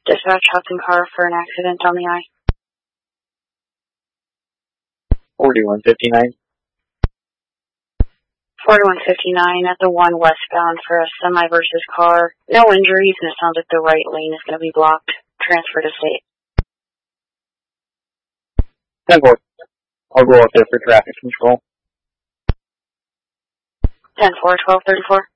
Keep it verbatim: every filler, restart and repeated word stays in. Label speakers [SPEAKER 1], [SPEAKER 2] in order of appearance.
[SPEAKER 1] Dispatch Hudson car for an accident on the I.
[SPEAKER 2] forty-one fifty-nine.
[SPEAKER 1] forty-one fifty-nine at the one westbound for a semi versus car. No injuries, and it sounds like the right lane is going to be blocked. Transfer to state.
[SPEAKER 2] ten four. I'll go up there for traffic control.
[SPEAKER 1] ten four, twelve thirty-four.